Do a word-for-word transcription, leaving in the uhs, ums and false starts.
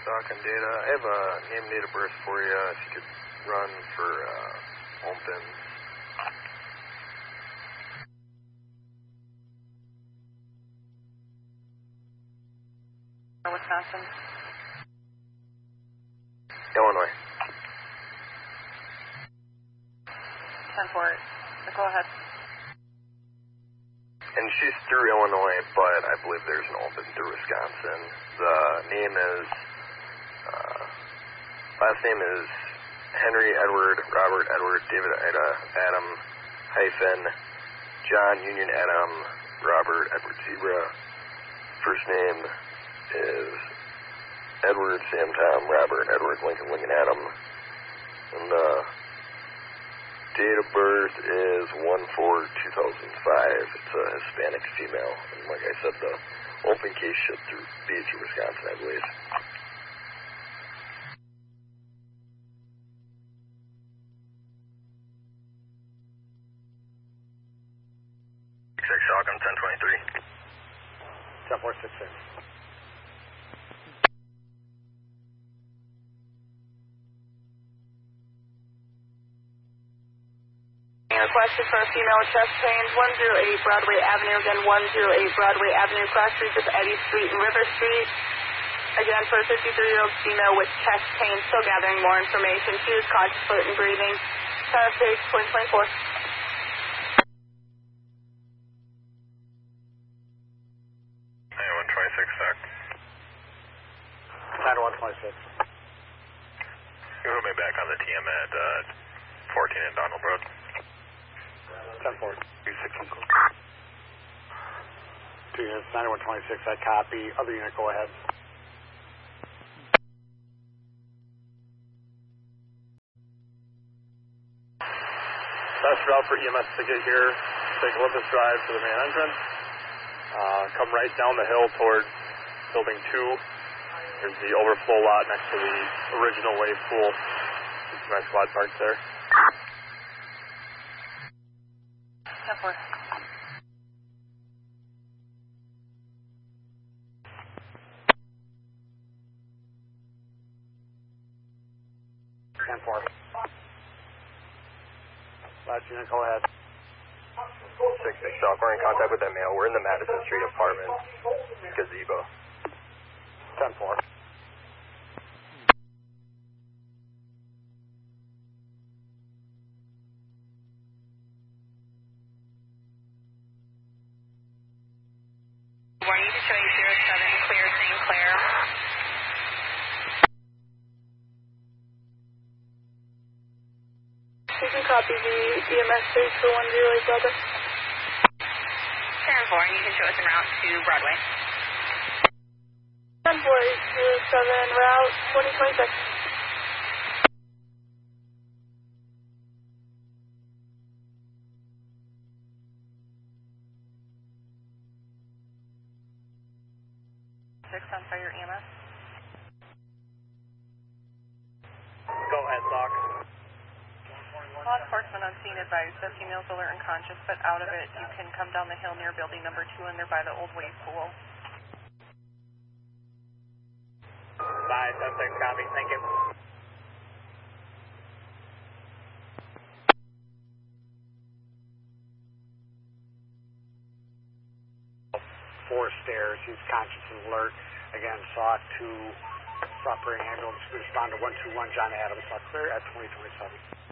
Talking data. I have a name and date of birth for you. If you could run for uh, open. Wisconsin. Illinois. ten four. Go ahead. And she's through Illinois, but I believe there's an open through Wisconsin. The name is, uh, last name is Henry Edward Robert Edward David Ida Adam hyphen John Union Adam Robert Edward Zebra. First name is Edward Sam Tom Robert Edward Lincoln Lincoln Adam. And the date of birth is one four two thousand five. It's a Hispanic female. And like I said, the open case should through, be through Wisconsin, I believe. six Shotgun, ten twenty-three. ten four six six. Requested for a female with chest pains, one oh eight Broadway Avenue, again one oh eight Broadway Avenue, cross streets of Eddy Street and River Street. Again, for a fifty-three-year-old female with chest pain, still gathering more information. She is conscious, fluid, and breathing. Tower stage, point twenty-four. ninety-one twenty-six, sec. ninety-one twenty-six. You put me back on the T M at uh, fourteen and Donald Road. ten four. three six one. Two units, ninety-one twenty-six, I copy. Other unit, go ahead. Best route for E M S to get here, take Olympus Drive to the main entrance. Uh, come right down the hill towards building two. There's the overflow lot next to the original wave pool. There's my squad parked there. ten four. ten four. Last unit, go ahead. six six Shock, we're in contact with that male. We're in the Madison Street apartment gazebo. ten four. Warning to show you zero seven, clear, Saint Clair. You can copy the E M S stage for one oh eight Delta. ten four, and you can show us en route to Broadway. ten four eight zero seven, route twenty twenty-six. six on fire E M S. Go ahead, Doc. Law enforcement on scene advised that female's alert and conscious, but out of it, you can come down the hill near building number two and they're by the old wave pool. Bye, ten six, copy, thank you. Four stairs, he's conscious and alert. Again, sought to stop for ambulance, respond to one two one John Adams, clear at twenty twenty-seven.